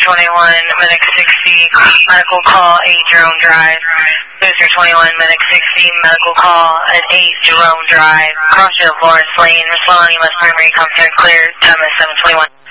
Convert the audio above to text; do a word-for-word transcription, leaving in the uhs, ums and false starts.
twenty-one, Medic sixty, medical call, eight Jerome Drive. Booster twenty-one, Medic sixty, medical call at eight Jerome Drive. Crossfield Florence Lane, responding, West Primary, come through clear, time is seven twenty-one.